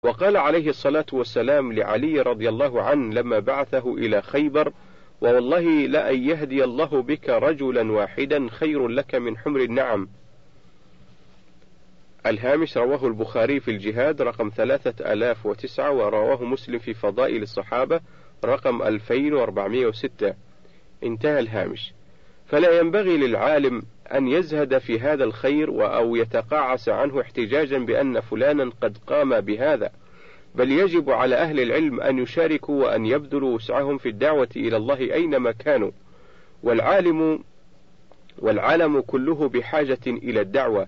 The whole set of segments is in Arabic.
وقال عليه الصلاة والسلام لعلي رضي الله عنه لما بعثه إلى خيبر: ووالله لأن يهدي الله بك رجلا واحدا خير لك من حمر النعم. الهامش: رواه البخاري في الجهاد رقم 3009، ورواه مسلم في فضائل الصحابة رقم 2406. انتهى الهامش. فلا ينبغي للعالم أن يزهد في هذا الخير أو يتقاعس عنه احتجاجا بأن فلانا قد قام بهذا، بل يجب على أهل العلم أن يشاركوا وأن يبذلوا وسعهم في الدعوة إلى الله أينما كانوا. والعالم كله بحاجة إلى الدعوة،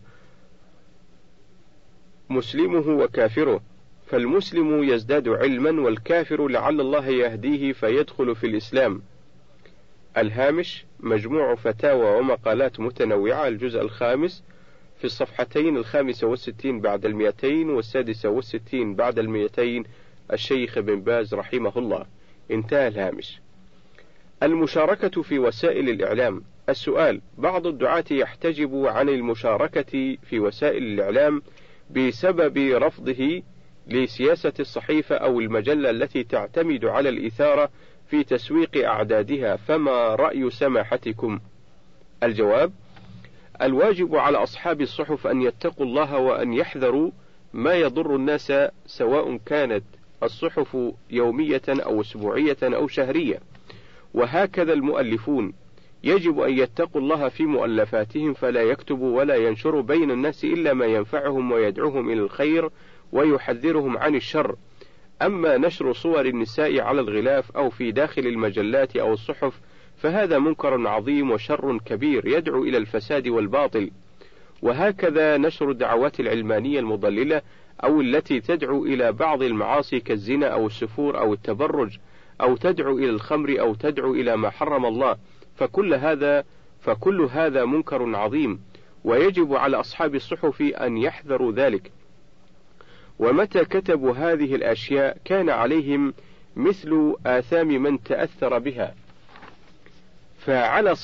مسلمه وكافره، فالمسلم يزداد علما، والكافر لعل الله يهديه فيدخل في الإسلام. الهامش: مجموع فتاوى ومقالات متنوعة، الجزء الخامس، في الصفحتين 65 بعد 200 و66 بعد 200، الشيخ بن باز رحمه الله. انتهى الهامش. المشاركة في وسائل الإعلام. السؤال: بعض الدعاة يحتجب عن المشاركة في وسائل الإعلام بسبب رفضه لسياسة الصحيفة أو المجلة التي تعتمد على الإثارة في تسويق أعدادها، فما رأي سماحتكم؟ الجواب: الواجب على أصحاب الصحف أن يتقوا الله وأن يحذروا ما يضر الناس، سواء كانت الصحف يومية أو أسبوعية أو شهرية. وهكذا المؤلفون يجب أن يتقوا الله في مؤلفاتهم، فلا يكتبوا ولا ينشروا بين الناس إلا ما ينفعهم ويدعوهم إلى الخير ويحذرهم عن الشر. أما نشر صور النساء على الغلاف أو في داخل المجلات أو الصحف فهذا منكر عظيم وشر كبير يدعو إلى الفساد والباطل. وهكذا نشر الدعوات العلمانية المضللة أو التي تدعو إلى بعض المعاصي كالزنا أو السفور أو التبرج، أو تدعو إلى الخمر، أو تدعو إلى ما حرم الله، فكل هذا منكر عظيم، ويجب على أصحاب الصحف أن يحذروا ذلك. ومتى كتبوا هذه الأشياء كان عليهم مثل آثام من تأثر بها. فعلى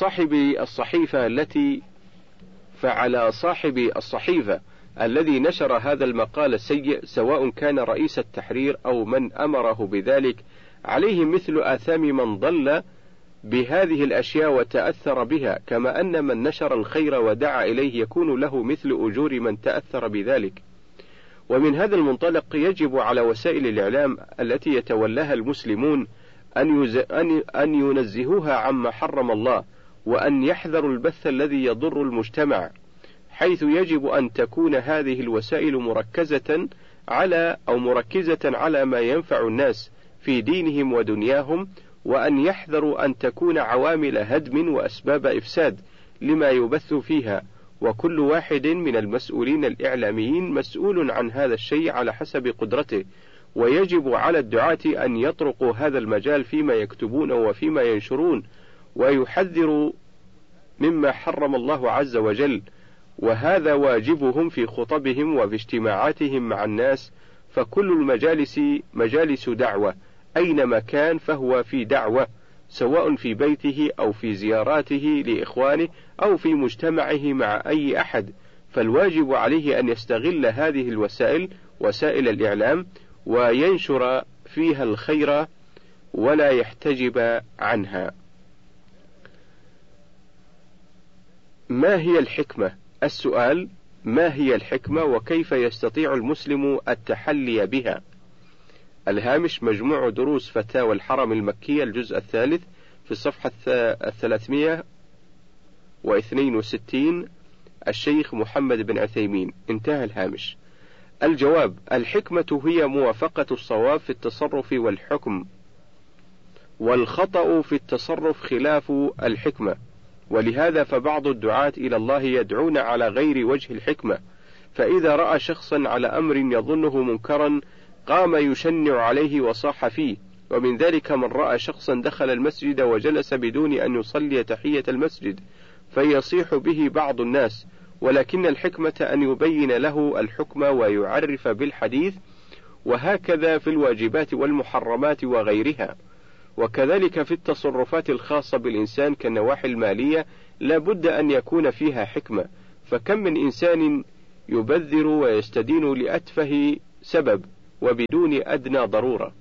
صاحب الصحيفة الذي نشر هذا المقال السيء، سواء كان رئيس التحرير أو من أمره بذلك، عليه مثل آثام من ضل بهذه الأشياء وتأثر بها، كما أن من نشر الخير ودعا إليه يكون له مثل أجور من تأثر بذلك. ومن هذا المنطلق يجب على وسائل الإعلام التي يتولاها المسلمون أن ينزهوها عما حرم الله، وأن يحذروا البث الذي يضر المجتمع، حيث يجب أن تكون هذه الوسائل مركزة على ما ينفع الناس في دينهم ودنياهم، وأن يحذروا أن تكون عوامل هدم وأسباب إفساد لما يبث فيها. وكل واحد من المسؤولين الإعلاميين مسؤول عن هذا الشيء على حسب قدرته، ويجب على الدعاة أن يطرقوا هذا المجال فيما يكتبون وفيما ينشرون، ويحذروا مما حرم الله عز وجل، وهذا واجبهم في خطبهم وفي اجتماعاتهم مع الناس. فكل المجالس مجالس دعوة، أينما كان فهو في دعوة، سواء في بيته أو في زياراته لإخوانه أو في مجتمعه مع أي أحد. فالواجب عليه أن يستغل هذه الوسائل، وسائل الإعلام، وينشر فيها الخير ولا يحتجب عنها. ما هي الحكمة؟ السؤال: ما هي الحكمة وكيف يستطيع المسلم التحلي بها؟ الهامش: مجموع دروس فتاوى الحرم المكية، الجزء الثالث، في الصفحة 362، الشيخ محمد بن عثيمين. انتهى الهامش. الجواب: الحكمة هي موافقة الصواب في التصرف والحكم، والخطأ في التصرف خلاف الحكمة. ولهذا فبعض الدعاة إلى الله يدعون على غير وجه الحكمة، فإذا رأى شخصا على أمر يظنه منكرا قام يشنع عليه وصاح فيه. ومن ذلك من رأى شخصا دخل المسجد وجلس بدون أن يصلي تحية المسجد فيصيح به بعض الناس، ولكن الحكمة أن يبين له الحكم ويعرف بالحديث. وهكذا في الواجبات والمحرمات وغيرها. وكذلك في التصرفات الخاصة بالإنسان كالنواحي المالية لا بد أن يكون فيها حكمة، فكم من إنسان يبذر ويستدين لأتفه سبب، وبدون أدنى ضرورة.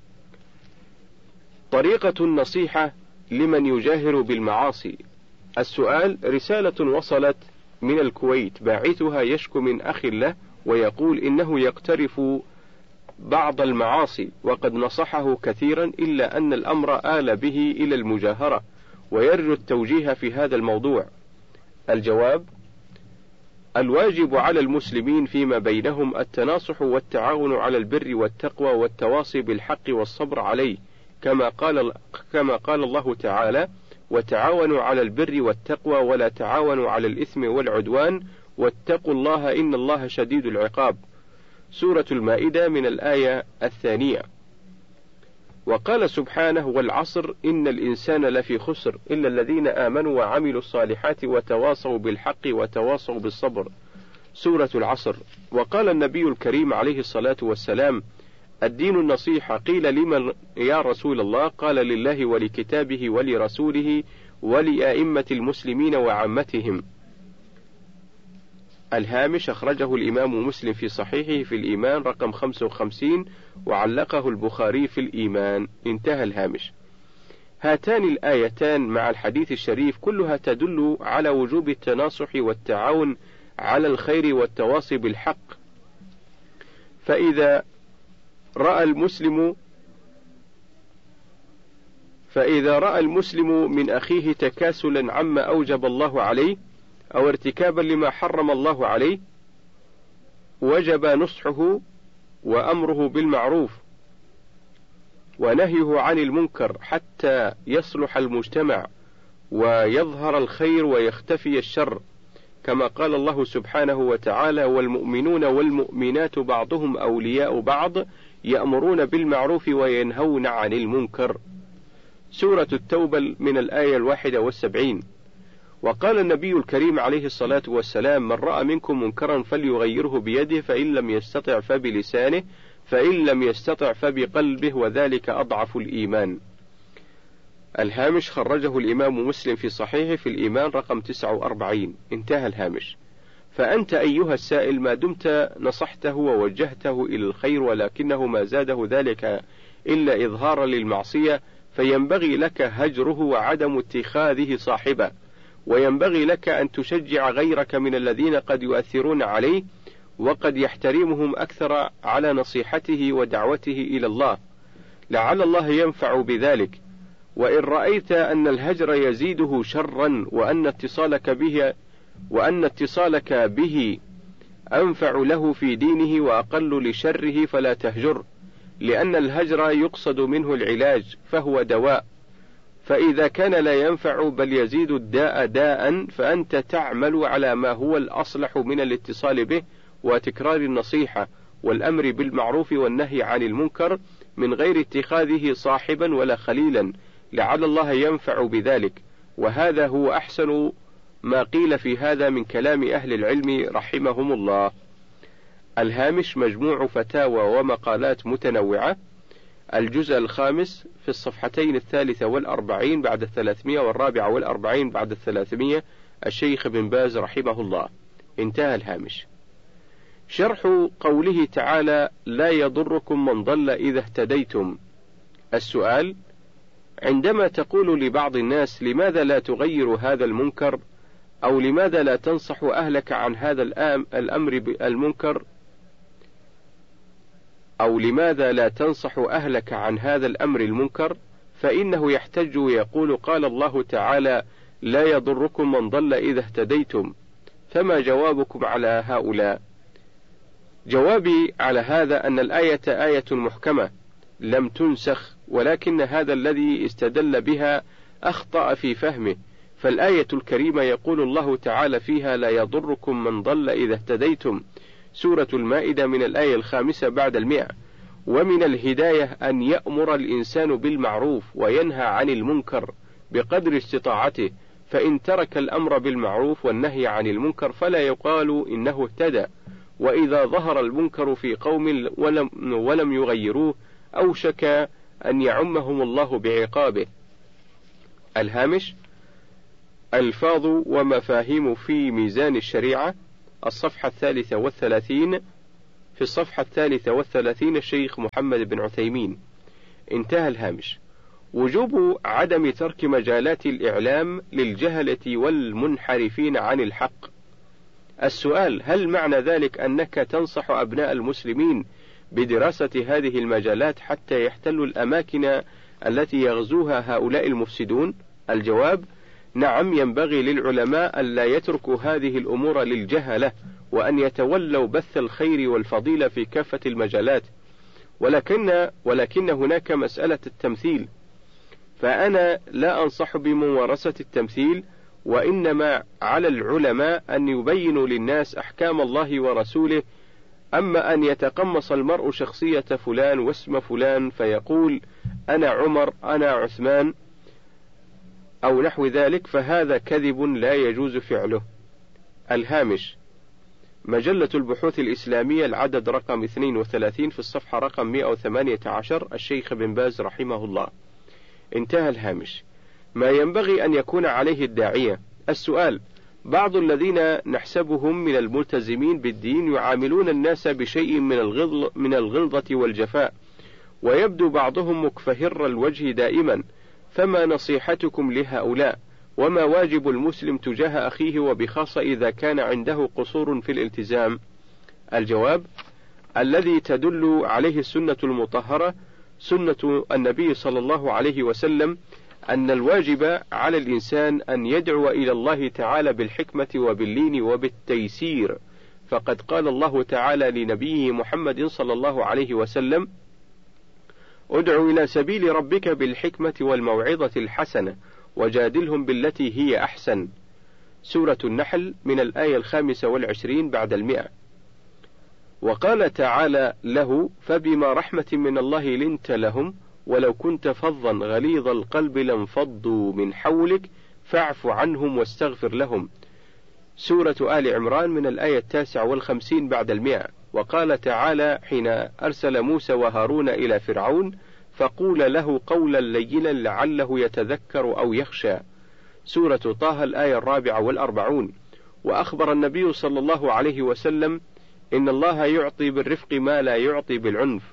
طريقة النصيحة لمن يجاهر بالمعاصي. السؤال: رسالة وصلت من الكويت، باعثها يشكو من أخ له ويقول إنه يقترف بعض المعاصي وقد نصحه كثيرا، إلا أن الأمر آل به إلى المجاهرة، ويرجو التوجيه في هذا الموضوع. الجواب: الواجب على المسلمين فيما بينهم التناصح والتعاون على البر والتقوى والتواصي بالحق والصبر عليه، كما قال الله تعالى: وتعاونوا على البر والتقوى ولا تعاونوا على الإثم والعدوان واتقوا الله إن الله شديد العقاب. سورة المائدة من الآية 2. وقال سبحانه: والعصر إن الإنسان لفي خسر إلا الذين آمنوا وعملوا الصالحات وتواصوا بالحق وتواصوا بالصبر. سورة العصر. وقال النبي الكريم عليه الصلاة والسلام: الدين النصيحة. قيل: لمن يا رسول الله؟ قال: لله ولكتابه ولرسوله ولأئمة المسلمين وعامتهم. الهامش أخرجه الإمام مسلم في صحيحه في الإيمان رقم 55، وعلقه البخاري في الإيمان. انتهى الهامش. هاتان الآيتان مع الحديث الشريف كلها تدل على وجوب التناصح والتعاون على الخير والتواصي بالحق. فإذا رأى المسلم من أخيه تكاسلا عما أوجب الله عليه أو ارتكابا لما حرم الله عليه، وجب نصحه وأمره بالمعروف ونهيه عن المنكر حتى يصلح المجتمع ويظهر الخير ويختفي الشر، كما قال الله سبحانه وتعالى: والمؤمنون والمؤمنات بعضهم أولياء بعض يأمرون بالمعروف وينهون عن المنكر. سورة التوبة من الآية 71. وقال النبي الكريم عليه الصلاة والسلام: من رأى منكم منكرا فليغيره بيده، فإن لم يستطع فبلسانه، فإن لم يستطع فبقلبه، وذلك أضعف الإيمان. الهامش خرجه الإمام مسلم في صحيحه في الإيمان رقم 49. انتهى الهامش. فأنت أيها السائل ما دمت نصحته ووجهته إلى الخير ولكنه ما زاده ذلك إلا إظهارا للمعصية، فينبغي لك هجره وعدم اتخاذه صاحبه، وينبغي لك أن تشجع غيرك من الذين قد يؤثرون عليه وقد يحترمهم أكثر على نصيحته ودعوته إلى الله، لعل الله ينفع بذلك. وإن رأيت أن الهجر يزيده شرا وأن اتصالك به أنفع له في دينه وأقل لشره فلا تهجر، لأن الهجر يقصد منه العلاج فهو دواء، فإذا كان لا ينفع بل يزيد الداء داء فأنت تعمل على ما هو الأصلح من الاتصال به وتكرار النصيحة والأمر بالمعروف والنهي عن المنكر من غير اتخاذه صاحبا ولا خليلا، لعل الله ينفع بذلك. وهذا هو أحسن ما قيل في هذا من كلام أهل العلم رحمهم الله. الهامش مجموع فتاوى ومقالات متنوعة، الجزء 5 في الصفحتين 43 بعد 300 و44 بعد 300، الشيخ بن باز رحمه الله. انتهى الهامش. شرح قوله تعالى: لا يضركم من ضل إذا اهتديتم. السؤال: عندما تقول لبعض الناس لماذا لا تغير هذا المنكر، أو لماذا لا تنصح أهلك عن هذا الأمر بالمنكر، أو لماذا لا تنصح أهلك عن هذا الأمر المنكر، فإنه يحتج ويقول: قال الله تعالى: لا يضركم من ضل إذا اهتديتم. فما جوابكم على هؤلاء؟ جوابي على هذا أن الآية آية محكمة لم تنسخ، ولكن هذا الذي استدل بها أخطأ في فهمه. فالآية الكريمة يقول الله تعالى فيها: لا يضركم من ضل إذا اهتديتم. سورة المائدة من الآية 5 بعد 100. ومن الهداية أن يأمر الإنسان بالمعروف وينهى عن المنكر بقدر استطاعته، فإن ترك الأمر بالمعروف والنهي عن المنكر فلا يقال إنه اهتدى. وإذا ظهر المنكر في قوم ولم يغيروه أوشك أن يعمهم الله بعقابه. الهامش ألفاظ ومفاهيم في ميزان الشريعة، الصفحة 33 في في الصفحة 33 الشيخ محمد بن عثيمين. انتهى الهامش. وجوب عدم ترك مجالات الإعلام للجهلة والمنحرفين عن الحق. السؤال: هل معنى ذلك أنك تنصح أبناء المسلمين بدراسة هذه المجالات حتى يحتلوا الأماكن التي يغزوها هؤلاء المفسدون؟ الجواب: نعم، ينبغي للعلماء ألا يتركوا هذه الأمور للجهلة، وأن يتولوا بث الخير والفضيلة في كافة المجالات. ولكن هناك مسألة التمثيل، فأنا لا أنصح بممارسة التمثيل، وإنما على العلماء أن يبينوا للناس أحكام الله ورسوله. أما أن يتقمص المرء شخصية فلان واسم فلان فيقول أنا عمر، أنا عثمان، أو نحو ذلك، فهذا كذب لا يجوز فعله. الهامش. مجلة البحوث الإسلامية العدد رقم 32 في الصفحة رقم 118 الشيخ بن باز رحمه الله. انتهى الهامش. ما ينبغي أن يكون عليه الداعية. السؤال: بعض الذين نحسبهم من الملتزمين بالدين يعاملون الناس بشيء من الغلظة والجفاء، ويبدو بعضهم مكفهر الوجه دائما، فما نصيحتكم لهؤلاء؟ وما واجب المسلم تجاه أخيه، وبخاصة إذا كان عنده قصور في الالتزام؟ الجواب: الذي تدل عليه السنة المطهرة، سنة النبي صلى الله عليه وسلم، أن الواجب على الإنسان أن يدعو إلى الله تعالى بالحكمة وباللين وبالتيسير، فقد قال الله تعالى لنبيه محمد صلى الله عليه وسلم: ادع إلى سبيل ربك بالحكمة والموعظة الحسنة وجادلهم بالتي هي أحسن. سورة النحل من الآية 25 بعد 100. وقال تعالى له: فبما رحمة من الله لنت لهم ولو كنت فظا غليظ القلب لانفضوا من حولك فاعف عنهم واستغفر لهم. سورة آل عمران من الآية 59 بعد 100. وقال تعالى حين أرسل موسى وهارون إلى فرعون: فقول له قولا لينا لعله يتذكر أو يخشى. سورة طه الآية 44. وأخبر النبي صلى الله عليه وسلم: إن الله يعطي بالرفق ما لا يعطي بالعنف.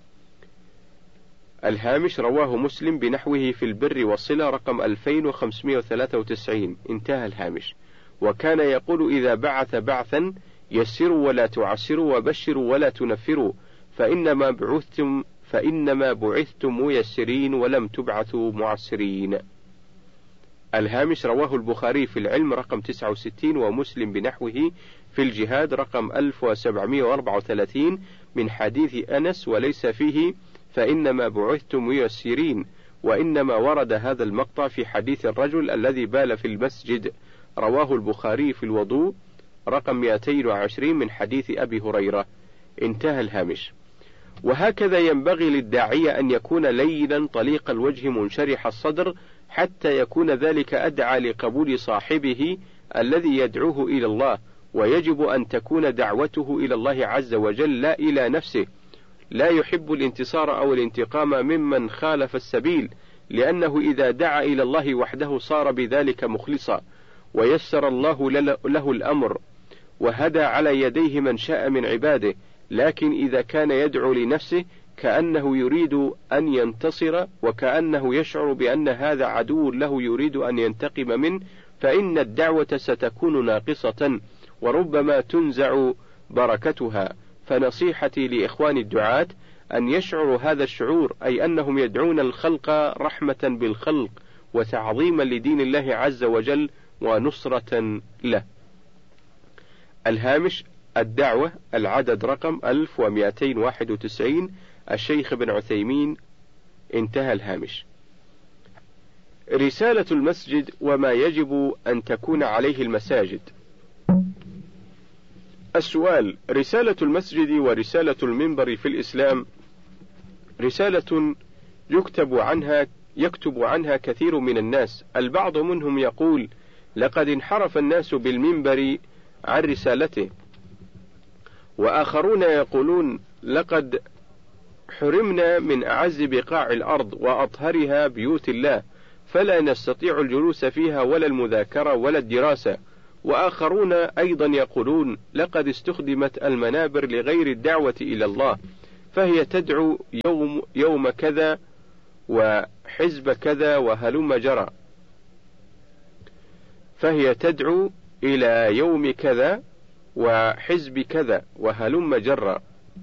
الهامش. رواه مسلم بنحوه في البر والصلة رقم 2593. انتهى الهامش. وكان يقول إذا بعث بعثا: يسروا ولا تعسروا وبشروا ولا تنفروا، فإنما بعثتم ميسرين ولم تبعثوا معسرين. الهامش. رواه البخاري في العلم رقم 69 ومسلم بنحوه في الجهاد رقم 1734 من حديث أنس، وليس فيه فإنما بعثتم ميسرين، وإنما ورد هذا المقطع في حديث الرجل الذي بال في المسجد، رواه البخاري في الوضوء رقم 220 من حديث أبي هريرة. انتهى الهامش. وهكذا ينبغي للداعية أن يكون لينا طليق الوجه منشرح الصدر، حتى يكون ذلك أدعى لقبول صاحبه الذي يدعوه إلى الله، ويجب أن تكون دعوته إلى الله عز وجل لا إلى نفسه. لا يحب الانتصار أو الانتقام ممن خالف السبيل، لأنه إذا دعا إلى الله وحده صار بذلك مخلصا، ويسر الله له الأمر، وهدى على يديه من شاء من عباده. لكن إذا كان يدعو لنفسه كأنه يريد أن ينتصر، وكأنه يشعر بأن هذا عدو له يريد أن ينتقم منه، فإن الدعوة ستكون ناقصة، وربما تنزع بركتها. فنصيحتي لإخوان الدعاة أن يشعروا هذا الشعور، أي أنهم يدعون الخلق رحمة بالخلق وتعظيما لدين الله عز وجل ونصرة له. الهامش. الدعوة العدد رقم 1291 الشيخ بن عثيمين. انتهى الهامش. رسالة المسجد وما يجب أن تكون عليه المساجد. السؤال: رسالة المسجد ورسالة المنبر في الإسلام رسالة يكتب عنها كثير من الناس. البعض منهم يقول: لقد انحرف الناس بالمنبر عن رسالته، وآخرون يقولون: لقد حرمنا من أعز بقاع الأرض وأطهرها بيوت الله، فلا نستطيع الجلوس فيها ولا المذاكرة ولا الدراسة، وآخرون أيضا يقولون لقد استخدمت المنابر لغير الدعوة إلى الله، فهي تدعو يوم كذا وحزب كذا وهلم جرى، فهي تدعو إلى يوم كذا وحزب كذا وهلم جرى.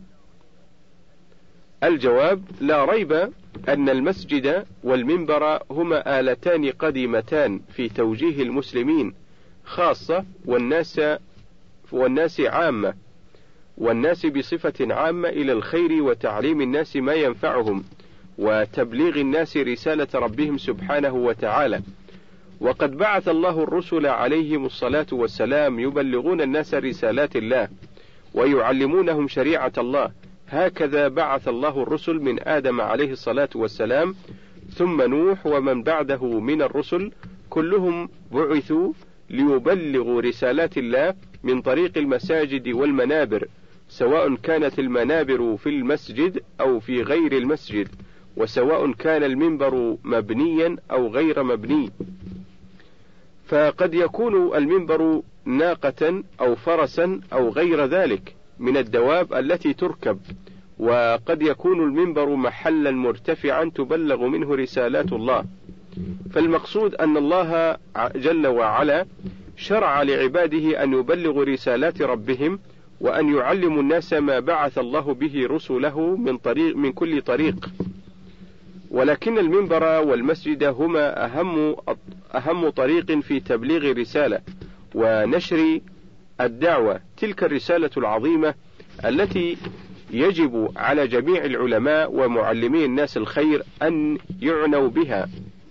الجواب: لا ريب أن المسجد والمنبر هما آلتان قديمتان في توجيه المسلمين خاصة والناس عامة، والناس بصفة عامة إلى الخير وتعليم الناس ما ينفعهم وتبليغ الناس رسالة ربهم سبحانه وتعالى. وقد بعث الله الرسل عليهم الصلاة والسلام يبلغون الناس رسالات الله ويعلمونهم شريعة الله، هكذا بعث الله الرسل من آدم عليه الصلاة والسلام ثم نوح ومن بعده من الرسل، كلهم بعثوا ليبلغوا رسالات الله من طريق المساجد والمنابر، سواء كانت المنابر في المسجد أو في غير المسجد، وسواء كان المنبر مبنيا أو غير مبني. فقد يكون المنبر ناقة أو فرسا أو غير ذلك من الدواب التي تركب، وقد يكون المنبر محلا مرتفعا تبلغ منه رسالات الله. فالمقصود أن الله جل وعلا شرع لعباده أن يبلغوا رسالات ربهم وأن يعلموا الناس ما بعث الله به رسله من كل طريق. ولكن المنبر والمسجد هما أهم طريق في تبليغ الرسالة ونشر الدعوة، تلك الرسالة العظيمة التي يجب على جميع العلماء ومعلمي الناس الخير أن يعنوا بها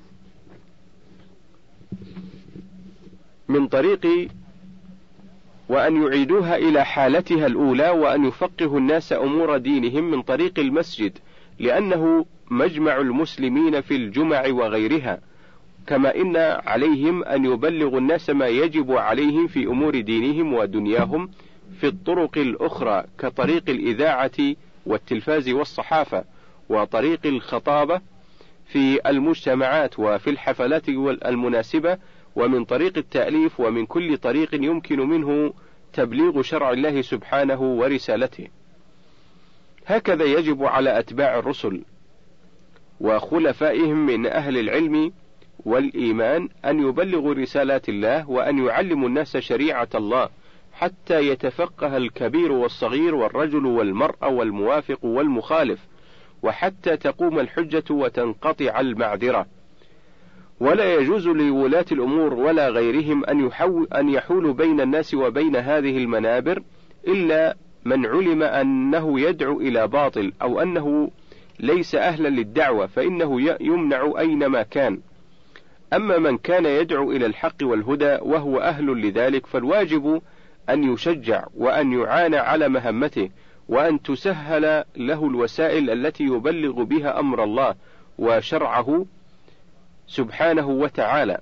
من طريق وأن يعيدوها إلى حالتها الأولى، وأن يفقهوا الناس أمور دينهم من طريق المسجد، لأنه مجمع المسلمين في الجمع وغيرها، كما إن عليهم أن يبلغوا الناس ما يجب عليهم في أمور دينهم ودنياهم في الطرق الأخرى كطريق الإذاعة والتلفاز والصحافة، وطريق الخطابة في المجتمعات وفي الحفلات المناسبة، ومن طريق التأليف، ومن كل طريق يمكن منه تبليغ شرع الله سبحانه ورسالته. هكذا يجب على أتباع الرسل وخلفائهم من أهل العلم والإيمان أن يبلغوا رسالات الله وأن يعلموا الناس شريعة الله، حتى يتفقه الكبير والصغير والرجل والمرأة والموافق والمخالف، وحتى تقوم الحجة وتنقطع المعذرة. ولا يجوز لولاة الأمور ولا غيرهم أن يحولوا بين الناس وبين هذه المنابر إلا من علم أنه يدعو إلى باطل أو أنه ليس أهلا للدعوة، فإنه يمنع أينما كان. أما من كان يدعو إلى الحق والهدى وهو أهل لذلك، فالواجب أن يشجع وأن يعان على مهمته، وأن تسهل له الوسائل التي يبلغ بها أمر الله وشرعه سبحانه وتعالى،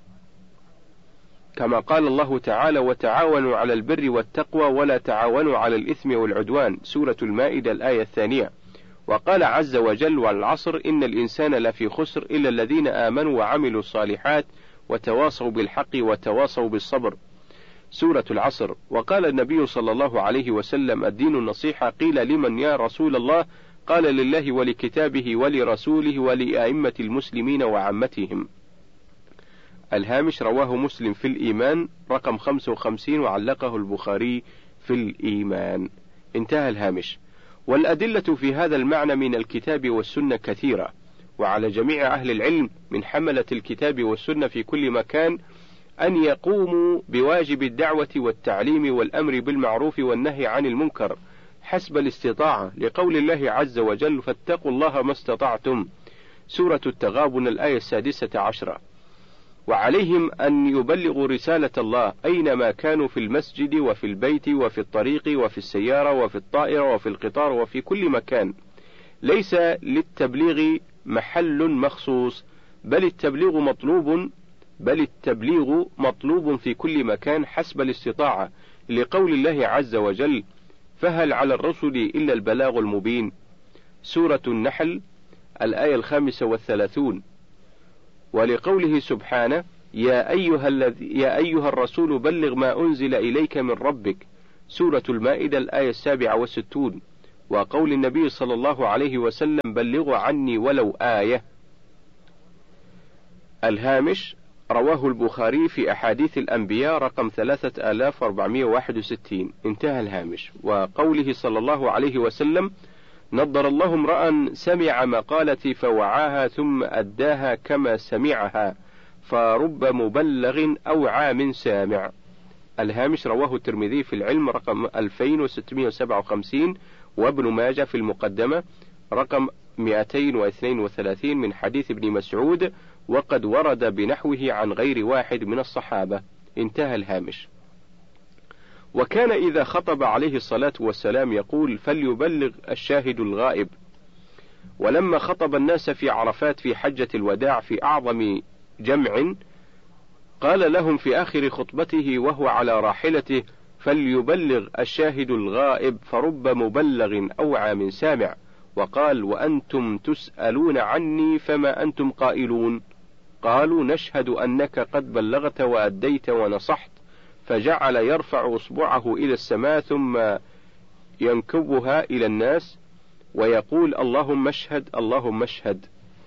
كما قال الله تعالى: وتعاونوا على البر والتقوى ولا تعاونوا على الإثم والعدوان، سورة المائدة الآية 2. وقال عز وجل: والعصر إن الإنسان لفي خسر إلا الذين آمنوا وعملوا الصالحات وتواصوا بالحق وتواصوا بالصبر، سورة العصر. وقال النبي صلى الله عليه وسلم: الدين النصيحة. قيل: لمن يا رسول الله؟ قال: لله ولكتابه ولرسوله ولأئمة المسلمين وعامتهم. الهامش: رواه مسلم في الإيمان رقم 55 وعلقه البخاري في الإيمان. انتهى الهامش. والأدلة في هذا المعنى من الكتاب والسنة كثيرة، وعلى جميع أهل العلم من حملة الكتاب والسنة في كل مكان أن يقوموا بواجب الدعوة والتعليم والأمر بالمعروف والنهي عن المنكر حسب الاستطاعة، لقول الله عز وجل: فاتقوا الله ما استطعتم، سورة التغابن الآية 16. وعليهم أن يبلغوا رسالة الله أينما كانوا، في المسجد وفي البيت وفي الطريق وفي السيارة وفي الطائرة وفي القطار وفي كل مكان. ليس للتبليغ محل مخصوص، بل التبليغ مطلوب في كل مكان حسب الاستطاعة، لقول الله عز وجل: فهل على الرسل إلا البلاغ المبين، سورة النحل الآية 35. ولقوله سبحانه: يا أيها الرسول بلغ ما أنزل إليك من ربك، سورة المائدة الآية 67، وقول النبي صلى الله عليه وسلم بلغوا عني ولو آية. الهامش: رواه البخاري في أحاديث الأنبياء رقم 3461. انتهى الهامش. وقوله صلى الله عليه وسلم: نضر الله امرأ سمع مقالتي فوعاها ثم أداها كما سمعها، فرب مبلغ أوعى من سامع. الهامش: رواه الترمذي في العلم رقم 2657، وابن ماجه في المقدمة رقم 232 من حديث ابن مسعود، وقد ورد بنحوه عن غير واحد من الصحابة. انتهى الهامش. وكان إذا خطب عليه الصلاة والسلام يقول: فليبلغ الشاهد الغائب. ولما خطب الناس في عرفات في حجة الوداع في أعظم جمع، قال لهم في آخر خطبته وهو على راحلته: فليبلغ الشاهد الغائب فرب مبلغ أوعى من سامع. وقال: وأنتم تسألون عني فما أنتم قائلون؟ قالوا: نشهد أنك قد بلغت وأديت ونصحت. فجعل يرفع أصبعه إلى السماء ثم ينكبها إلى الناس ويقول: اللهم اشهد اللهم اشهد.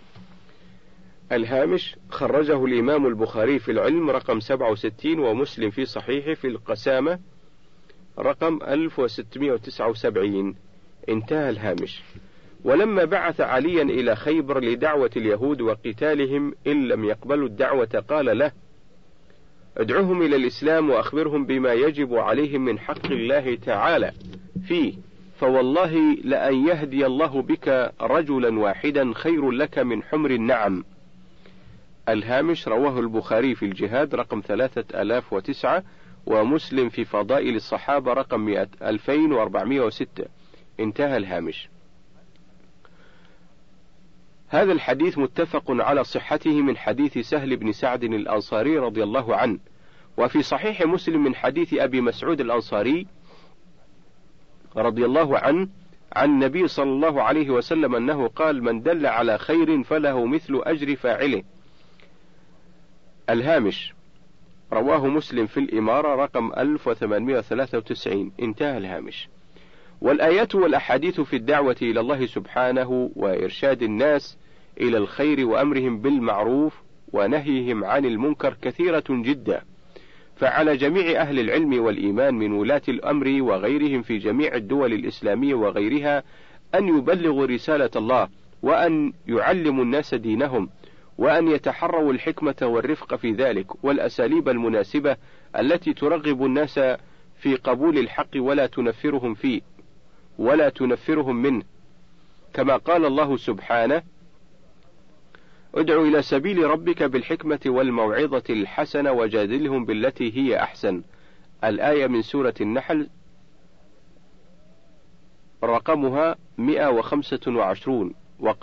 الهامش: خرجه الإمام البخاري في العلم رقم 67، ومسلم في صحيحه في القسامة رقم 1679. انتهى الهامش. ولما بعث عليا إلى خيبر لدعوة اليهود وقتالهم إن لم يقبلوا الدعوة، قال له: ادعوهم إلى الإسلام وأخبرهم بما يجب عليهم من حق الله تعالى فيه، فوالله لأن يهدي الله بك رجلا واحدا خير لك من حمر النعم. الهامش: رواه البخاري في الجهاد رقم 3009، ومسلم في فضائل الصحابة رقم 2406. انتهى الهامش. هذا الحديث متفق على صحته من حديث سهل بن سعد الأنصاري رضي الله عنه، وفي صحيح مسلم من حديث أبي مسعود الأنصاري رضي الله عنه عن النبي صلى الله عليه وسلم أنه قال: من دل على خير فله مثل أجر فاعله. الهامش: رواه مسلم في الإمارة رقم 1893. انتهى الهامش. والآيات والأحاديث في الدعوة إلى الله سبحانه وإرشاد الناس إلى الخير وأمرهم بالمعروف ونهيهم عن المنكر كثيرة جدا، فعلى جميع أهل العلم والإيمان من ولاة الأمر وغيرهم في جميع الدول الإسلامية وغيرها أن يبلغوا رسالة الله، وأن يعلموا الناس دينهم، وأن يتحروا الحكمة والرفق في ذلك، والأساليب المناسبة التي ترغب الناس في قبول الحق ولا تنفرهم منه، كما قال الله سبحانه: ادع إلى سبيل ربك بالحكمة والموعظة الحسنة وجادلهم بالتي هي أحسن. الآية من سورة النحل رقمها 125.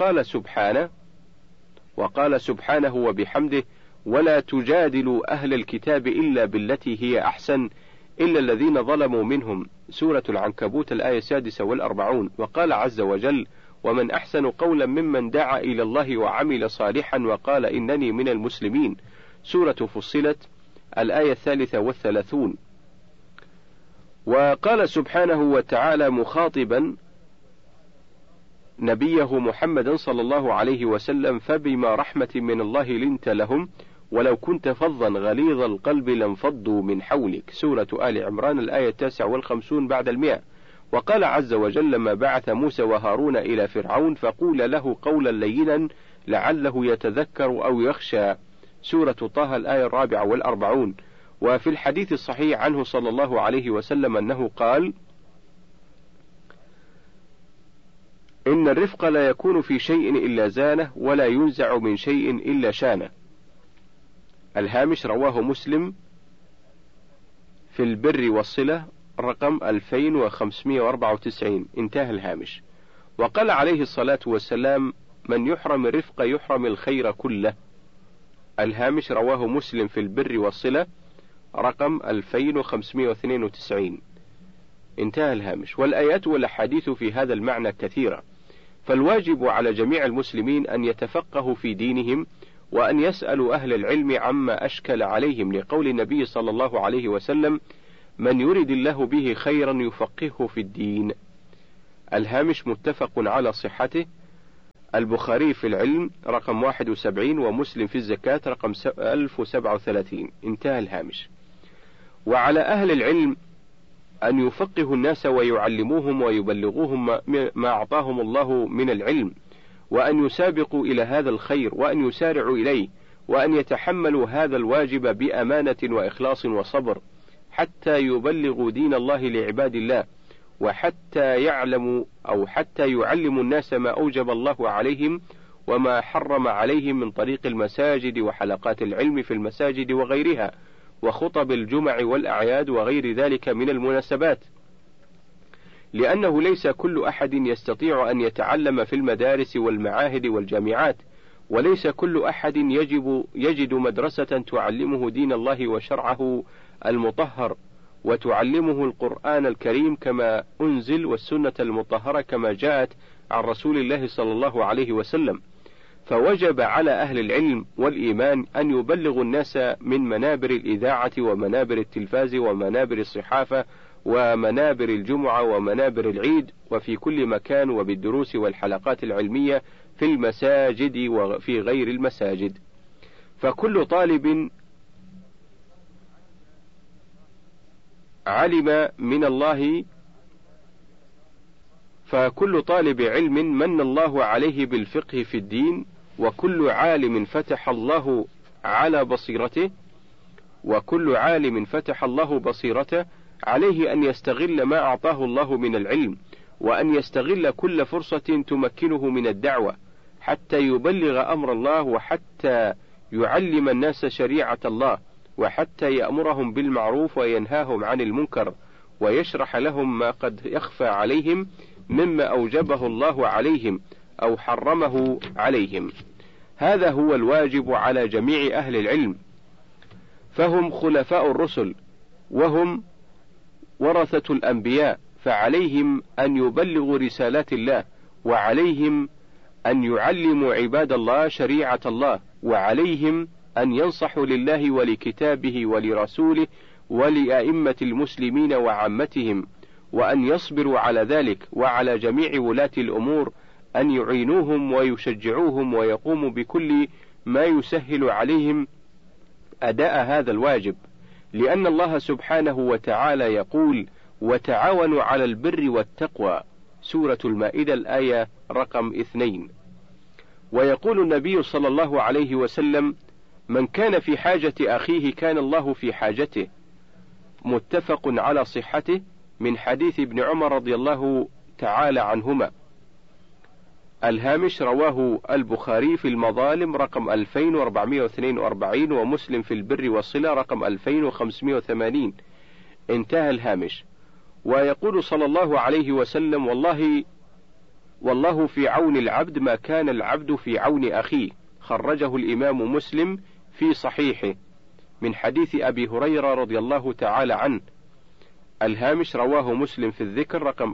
وقال سبحانه وبحمده: ولا تجادلوا أهل الكتاب إلا بالتي هي أحسن إلا الذين ظلموا منهم. سورة العنكبوت الآية 46. وقال عز وجل: ومن أحسن قولا ممن دعا إلى الله وعمل صالحا وقال إنني من المسلمين. سورة فصلت الآية 33. وقال سبحانه وتعالى مخاطبا نبيه محمد صلى الله عليه وسلم: فبما رحمة من الله لنت لهم ولو كنت فظا غليظ القلب لانفضوا من حولك. سورة آل عمران الآية 59 بعد 100. وقال عز وجل لما بعث موسى وهارون إلى فرعون: فقول له قولا لينا لعله يتذكر أو يخشى. سورة طه الآية 44. وفي الحديث الصحيح عنه صلى الله عليه وسلم أنه قال: إن الرفق لا يكون في شيء إلا زانه، ولا ينزع من شيء إلا شانه. الهامش: رواه مسلم في البر والصلة رقم 2594. انتهى الهامش. وقال عليه الصلاة والسلام: من يحرم الرفق يحرم الخير كله. الهامش: رواه مسلم في البر والصلة رقم 2592. انتهى الهامش. والآيات والأحاديث في هذا المعنى كثيرة، فالواجب على جميع المسلمين أن يتفقهوا في دينهم وأن يسألوا أهل العلم عما أشكل عليهم، لقول النبي صلى الله عليه وسلم: من يرد الله به خيرا يفقهه في الدين. الهامش متفق على صحته، البخاري في العلم رقم 71، ومسلم في الزكاة رقم 1037. انتهى الهامش. وعلى أهل العلم أن يفقهوا الناس ويعلموهم ويبلغوهم ما أعطاهم الله من العلم، وأن يسابقوا إلى هذا الخير، وأن يسارعوا إليه، وأن يتحملوا هذا الواجب بأمانة وإخلاص وصبر، حتى يبلغوا دين الله لعباد الله، وحتى يعلموا أو حتى يعلموا الناس ما أوجب الله عليهم وما حرم عليهم من طريق المساجد وحلقات العلم في المساجد وغيرها، وخطب الجمع والأعياد وغير ذلك من المناسبات، لأنه ليس كل أحد يستطيع أن يتعلم في المدارس والمعاهد والجامعات، وليس كل أحد يجد مدرسة تعلمه دين الله وشرعه المطهر، وتعلمه القرآن الكريم كما أنزل، والسنة المطهرة كما جاءت عن رسول الله صلى الله عليه وسلم. فوجب على أهل العلم والإيمان أن يبلغوا الناس من منابر الإذاعة ومنابر التلفاز ومنابر الصحافة ومنابر الجمعة ومنابر العيد وفي كل مكان، وبالدروس والحلقات العلمية في المساجد وفي غير المساجد. فكل طالب علم من الله فكل طالب علم من الله عليه بالفقه في الدين، وكل عالم فتح الله على بصيرته، وكل عالم فتح الله بصيرته عليه أن يستغل ما أعطاه الله من العلم، وأن يستغل كل فرصة تمكنه من الدعوة حتى يبلغ أمر الله، وحتى يعلم الناس شريعة الله، وحتى يأمرهم بالمعروف وينهاهم عن المنكر، ويشرح لهم ما قد يخفى عليهم مما أوجبه الله عليهم أو حرمه عليهم. هذا هو الواجب على جميع أهل العلم، فهم خلفاء الرسل وهم ورثة الأنبياء، فعليهم أن يبلغوا رسالات الله، وعليهم أن يعلموا عباد الله شريعة الله، وعليهم أن ينصحوا لله ولكتابه ولرسوله ولأئمة المسلمين وعامتهم، وأن يصبروا على ذلك، وعلى جميع ولاة الأمور أن يعينوهم ويشجعوهم ويقوموا بكل ما يسهل عليهم أداء هذا الواجب، لأن الله سبحانه وتعالى يقول: وتعاونوا على البر والتقوى، سورة المائدة الآية رقم 2. ويقول النبي صلى الله عليه وسلم: من كان في حاجة أخيه كان الله في حاجته، متفق على صحته، من حديث ابن عمر رضي الله تعالى عنهما. الهامش رواه البخاري في المظالم رقم 2442، ومسلم في البر والصلة رقم 2580. انتهى الهامش. ويقول صلى الله عليه وسلم: والله في عون العبد ما كان العبد في عون أخيه، خرجه الإمام مسلم في صحيحه من حديث أبي هريرة رضي الله تعالى عنه. الهامش رواه مسلم في الذكر رقم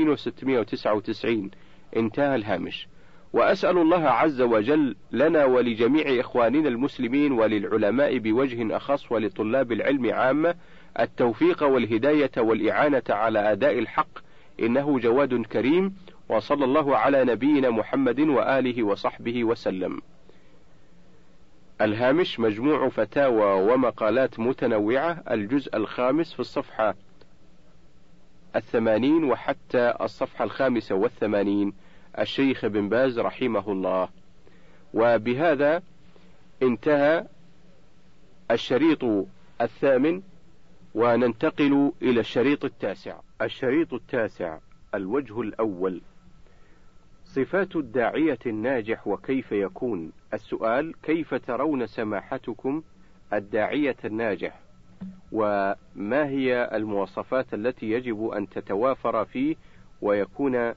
2699. انتهى الهامش. وأسأل الله عز وجل لنا ولجميع إخواننا المسلمين وللعلماء بوجه أخص ولطلاب العلم عامة التوفيق والهداية والإعانة على أداء الحق، إنه جواد كريم. وصلى الله على نبينا محمد وآله وصحبه وسلم. الهامش مجموع فتاوى ومقالات متنوعة، الجزء الخامس في الصفحة 80 وحتى الصفحة 85، الشيخ بن باز رحمه الله. وبهذا انتهى الشريط 8، وننتقل إلى الشريط 9. الشريط 9: الوجه الأول: صفات الداعية الناجح وكيف يكون. السؤال: كيف ترون سماحتكم الداعية الناجح، وما هي المواصفات التي يجب أن تتوافر فيه ويكون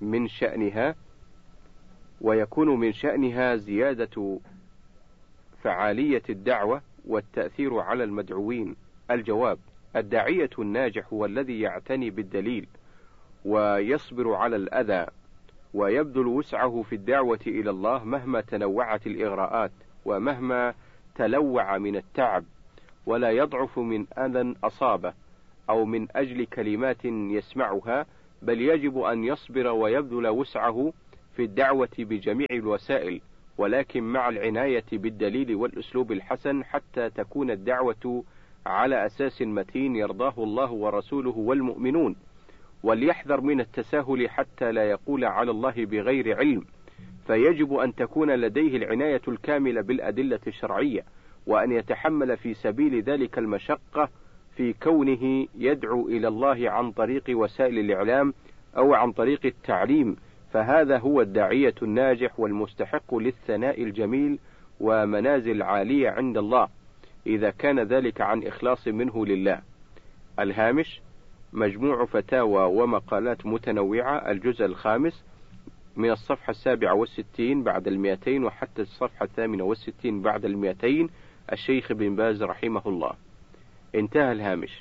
من شأنها زيادة فعالية الدعوة والتأثير على المدعوين؟ الجواب: الداعية الناجح هو الذي يعتني بالدليل ويصبر على الأذى، ويبذل وسعه في الدعوة إلى الله مهما تنوعت الإغراءات، ومهما تلوع من التعب، ولا يضعف من أذى أصابه أو من أجل كلمات يسمعها، بل يجب أن يصبر ويبذل وسعه في الدعوة بجميع الوسائل، ولكن مع العناية بالدليل والأسلوب الحسن حتى تكون الدعوة على أساس متين يرضاه الله ورسوله والمؤمنون. وليحذر من التساهل حتى لا يقول على الله بغير علم، فيجب أن تكون لديه العناية الكاملة بالأدلة الشرعية، وأن يتحمل في سبيل ذلك المشقة في كونه يدعو إلى الله عن طريق وسائل الإعلام أو عن طريق التعليم، فهذا هو الداعية الناجح والمستحق للثناء الجميل ومنازل عالية عند الله، إذا كان ذلك عن إخلاص منه لله. الهامش: مجموع فتاوى ومقالات متنوعة، الجزء الخامس، من الصفحة 67 بعد 200 وحتى الصفحة 68 بعد 200، الشيخ بن باز رحمه الله. انتهى الهامش.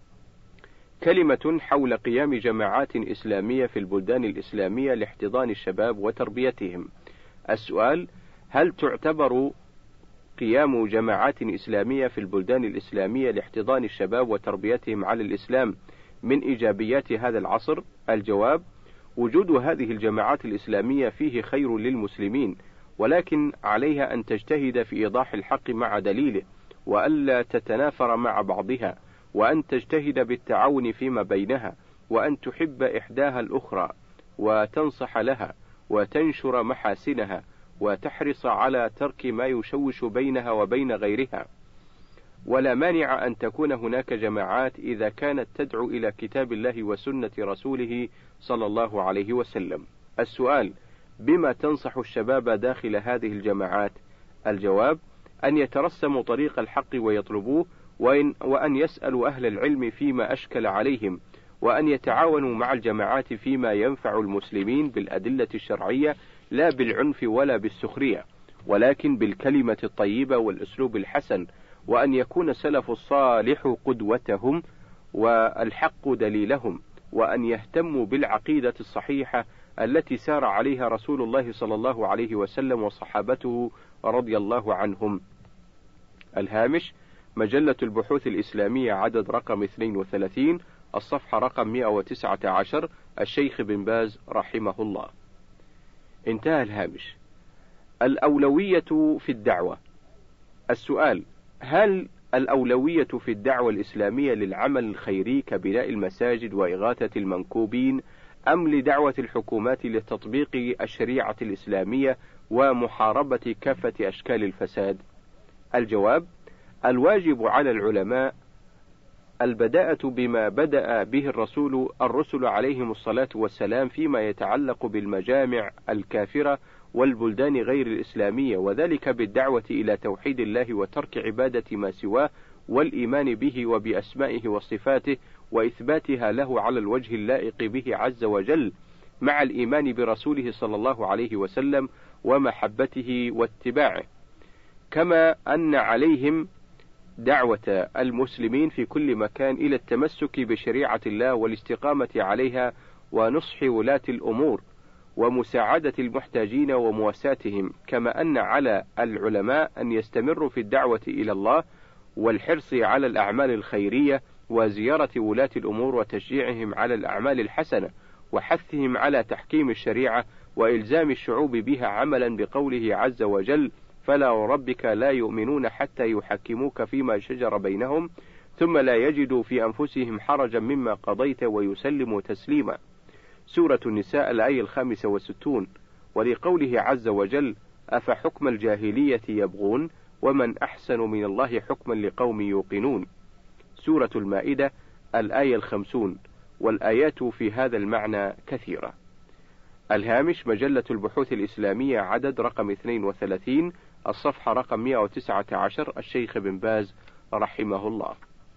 كلمة حول قيام جماعات إسلامية في البلدان الإسلامية لاحتضان الشباب وتربيتهم. السؤال: هل تعتبر قيام جماعات إسلامية في البلدان الإسلامية لاحتضان الشباب وتربيتهم على الإسلام من إيجابيات هذا العصر؟ الجواب: وجود هذه الجماعات الإسلامية فيه خير للمسلمين، ولكن عليها أن تجتهد في إيضاح الحق مع دليله، وألا تتنافر مع بعضها، وأن تجتهد بالتعاون فيما بينها، وأن تحب إحداها الأخرى وتنصح لها وتنشر محاسنها، وتحرص على ترك ما يشوش بينها وبين غيرها. ولا مانع أن تكون هناك جماعات إذا كانت تدعو إلى كتاب الله وسنة رسوله صلى الله عليه وسلم. السؤال: بما تنصح الشباب داخل هذه الجماعات؟ الجواب: أن يترسموا طريق الحق ويطلبوه، وأن يسألوا أهل العلم فيما أشكل عليهم، وأن يتعاونوا مع الجماعات فيما ينفع المسلمين بالأدلة الشرعية، لا بالعنف ولا بالسخرية، ولكن بالكلمة الطيبة والأسلوب الحسن، وأن يكون السلف الصالح قدوتهم والحق دليلهم، وأن يهتموا بالعقيدة الصحيحة التي سار عليها رسول الله صلى الله عليه وسلم وصحابته رضي الله عنهم. الهامش: مجلة البحوث الإسلامية، عدد رقم 32، الصفحة رقم 119، الشيخ بن باز رحمه الله. انتهى الهامش. الأولوية في الدعوة. السؤال: هل الأولوية في الدعوة الإسلامية للعمل الخيري كبناء المساجد وإغاثة المنكوبين، أم لدعوة الحكومات لتطبيق الشريعة الإسلامية ومحاربة كافة أشكال الفساد؟ الجواب: الواجب على العلماء البداءة بما بدأ به الرسل عليهم الصلاة والسلام فيما يتعلق بالمجامع الكافرة والبلدان غير الإسلامية، وذلك بالدعوة إلى توحيد الله وترك عبادة ما سواه، والإيمان به وبأسمائه وصفاته وإثباتها له على الوجه اللائق به عز وجل، مع الإيمان برسوله صلى الله عليه وسلم ومحبته واتباعه. كما أن عليهم دعوة المسلمين في كل مكان إلى التمسك بشريعة الله والاستقامة عليها، ونصح ولاة الأمور ومساعدة المحتاجين ومواساتهم. كما أن على العلماء أن يستمروا في الدعوة إلى الله والحرص على الأعمال الخيرية وزيارة ولاة الأمور وتشجيعهم على الأعمال الحسنة وحثهم على تحكيم الشريعة وإلزام الشعوب بها، عملا بقوله عز وجل: فلا وربك لا يؤمنون حتى يحكموك فيما شجر بينهم ثم لا يجدوا في أنفسهم حرجا مما قضيت ويسلموا تسليما. سورة النساء، الآية 65. ولقوله عز وجل: أفحكم الجاهلية يبغون ومن أحسن من الله حكما لقوم يوقنون. سورة المائدة، الآية 50. والآيات في هذا المعنى كثيرة. الهامش: مجلة البحوث الإسلامية، عدد رقم 32، الصفحة رقم 119، الشيخ بن باز رحمه الله.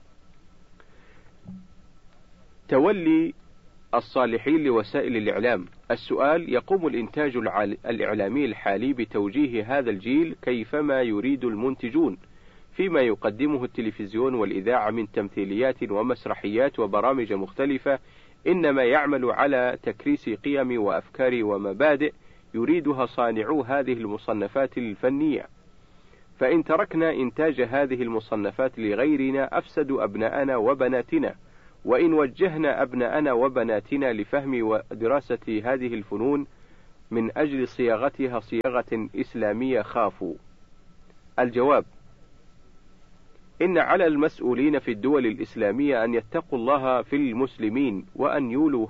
تولي الصالحين لوسائل الإعلام. السؤال: يقوم الإنتاج الإعلامي الحالي بتوجيه هذا الجيل كيفما يريد المنتجون فيما يقدمه التلفزيون والإذاعة من تمثيليات ومسرحيات وبرامج مختلفة، إنما يعمل على تكريس قيم وأفكار ومبادئ يريدها صانعو هذه المصنفات الفنية. فإن تركنا إنتاج هذه المصنفات لغيرنا أفسدوا أبناءنا وبناتنا، وإن وجهنا أبناءنا وبناتنا لفهم ودراسة هذه الفنون من أجل صياغتها صياغة إسلامية خافوا. الجواب: إن على المسؤولين في الدول الإسلامية أن يتقوا الله في المسلمين، وأن يولوا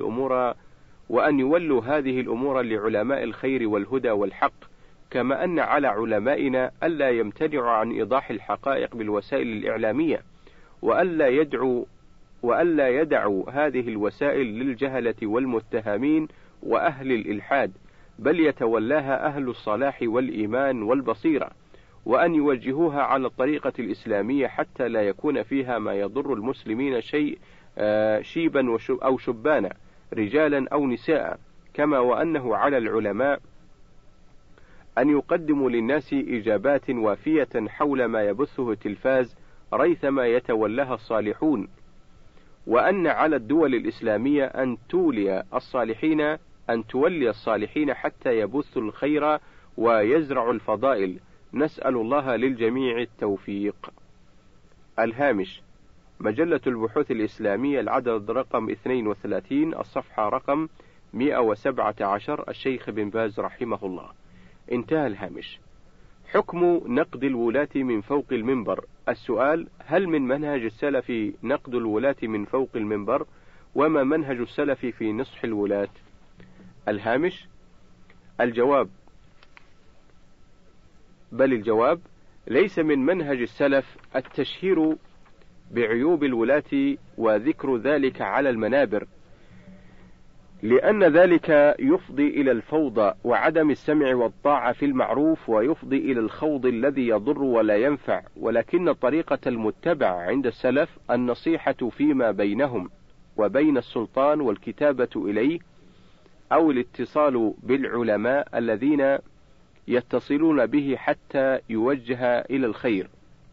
هذه الأمور لعلماء الخير والهدى والحق، كما أن على علمائنا ألا يمتنعوا عن إيضاح الحقائق بالوسائل الإعلامية، وألا يدعوا هذه الوسائل للجهلة والمتهمين وأهل الإلحاد، بل يتولاها أهل الصلاح والإيمان والبصيرة، وأن يوجهوها على الطريقة الإسلامية حتى لا يكون فيها ما يضر المسلمين شيبا أو شبانا، رجالا أو نساء، كما وأنه على العلماء أن يقدموا للناس إجابات وافية حول ما يبثه التلفاز ريثما يتولاها الصالحون، وأن على الدول الإسلامية أن تولي الصالحين حتى يبثوا الخير ويزرعوا الفضائل. نسأل الله للجميع التوفيق. الهامش: مجلة البحوث الإسلامية، العدد رقم 32، الصفحة رقم 117، الشيخ بن باز رحمه الله. انتهى الهامش. حكم نقد الولاة من فوق المنبر. السؤال: هل من منهج السلف نقد الولاة من فوق المنبر؟ وما منهج السلف في نصح الولاة؟ الهامش: الجواب: ليس من منهج السلف التشهير بعيوب الولاة وذكر ذلك على المنابر، لأن ذلك يفضي إلى الفوضى وعدم السمع والطاعة في المعروف، ويفضي إلى الخوض الذي يضر ولا ينفع، ولكن الطريقة المتبع عند السلف النصيحة فيما بينهم وبين السلطان والكتابة إليه، أو الاتصال بالعلماء الذين يتصلون به حتى يوجه إلى الخير.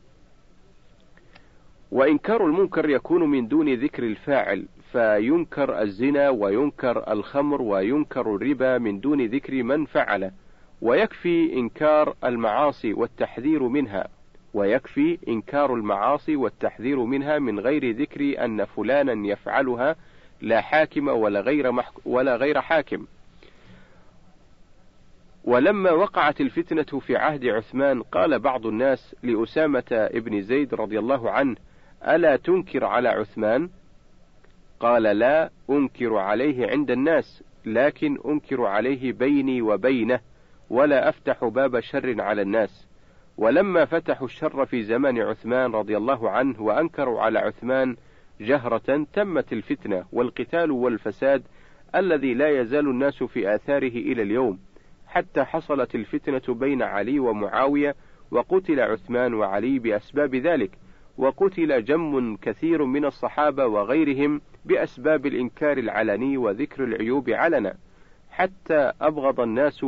وإنكار المنكر يكون من دون ذكر الفاعل، فينكر الزنا وينكر الخمر وينكر الربا من دون ذكر من فعله، ويكفي إنكار المعاصي والتحذير منها من غير ذكر أن فلانا يفعلها، لا حاكم ولا غير حاكم. ولما وقعت الفتنة في عهد عثمان قال بعض الناس لأسامة ابن زيد رضي الله عنه: ألا تنكر على عثمان؟ قال: لا أنكر عليه عند الناس، لكن أنكر عليه بيني وبينه، ولا أفتح باب شر على الناس. ولما فتحوا الشر في زمان عثمان رضي الله عنه وأنكروا على عثمان جهرة، تمت الفتنة والقتال والفساد الذي لا يزال الناس في آثاره إلى اليوم، حتى حصلت الفتنة بين علي ومعاوية، وقتل عثمان وعلي بأسباب ذلك، وقتل جم كثير من الصحابة وغيرهم بأسباب الإنكار العلني وذكر العيوب علنا، حتى أبغض الناس